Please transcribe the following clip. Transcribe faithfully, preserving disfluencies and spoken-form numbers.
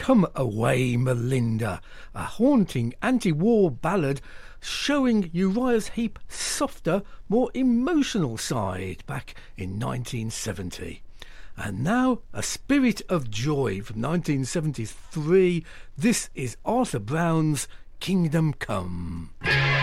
Come Away, Melinda, a haunting anti-war ballad showing Uriah's Heep softer, more emotional side back in nineteen seventy. And now, A Spirit of Joy from nineteen seventy-three. This is Arthur Brown's Kingdom Come.